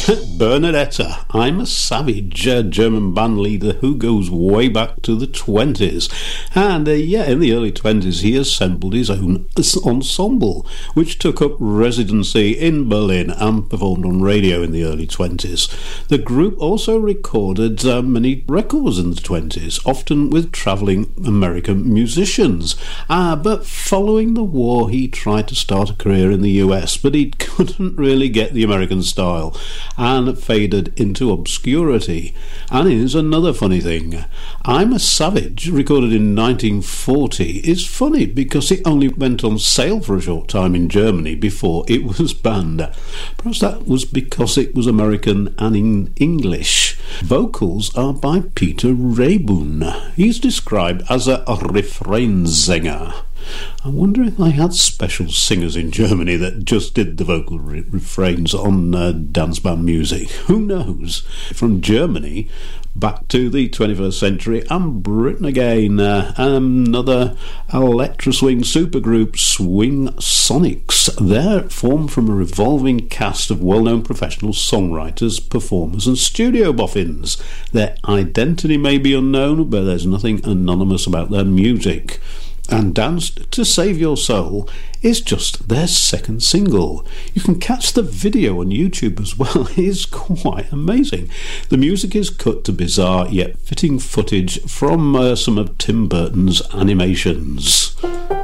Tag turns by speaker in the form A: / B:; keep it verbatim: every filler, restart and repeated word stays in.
A: Bernadetta, I'm a Savage, a German band leader who goes way back to the twenties. And uh, yeah, in the early twenties he assembled his own ensemble, which took up residency in Berlin and performed on radio in the early twenties. The group also recorded uh, many records in the twenties, often with travelling American musicians. Uh, but following the war he tried to start a career in the U S, but he couldn't really get the American style and faded into obscurity. And here's another funny thing. I'm a Savage, recorded in nineteen forty, is funny because it only went on sale for a short time in Germany before it was banned. Perhaps that was because it was American and in English. Vocals are by Peter Rehboon. He's described as a refrainsänger. I wonder if they had special singers in Germany that just did the vocal re- refrains on uh, dance band music. Who knows? From Germany back to the twenty-first century and Britain again. Uh, another electro swing supergroup, Swing Sonics. They're formed from a revolving cast of well-known professional songwriters, performers and studio boffins. Their identity may be unknown, but there's nothing anonymous about their music. And Dance to Save Your Soul is just their second single. You can catch the video on YouTube as well. It is quite amazing. The music is cut to bizarre yet fitting footage from uh, some of Tim Burton's animations.